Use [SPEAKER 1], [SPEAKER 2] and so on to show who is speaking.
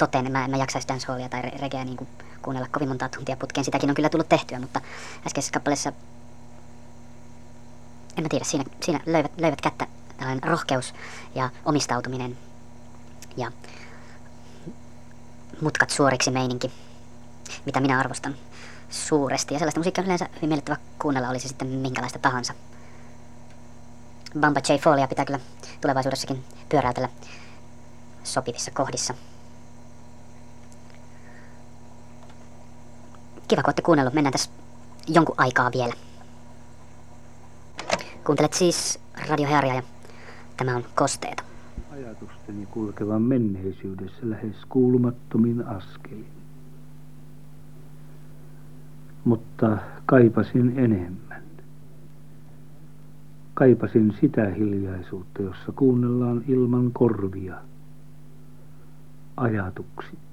[SPEAKER 1] toteen. Mä jaksaisi dancehallia tai regeä niin kuunnella kovin montaa tuntia putkeen. Sitäkin on kyllä tullut tehtyä, mutta äskeisessä kappaleessa, en mä tiedä, siinä löivät kättä tällainen rohkeus ja omistautuminen ja mutkat suoriksi meininki, mitä minä arvostan suuresti. Ja sellaista musiikkia on yleensä hyvin miellyttävä kuunnella, olisi sitten minkälaista tahansa. Bamba J. Foleyä pitää kyllä tulevaisuudessakin pyöräytellä sopivissa kohdissa. Kiva, kun olette kuunnellut. Mennään tässä jonkun aikaa vielä. Kuuntelet siis Radio Hearia ja tämä on Kosteeta.
[SPEAKER 2] Ajatusteni kulkevan menneisyydessä lähes kuulumattomin askelin. Mutta kaipasin enemmän. Kaipasin sitä hiljaisuutta, jossa kuunnellaan ilman korvia ajatuksi.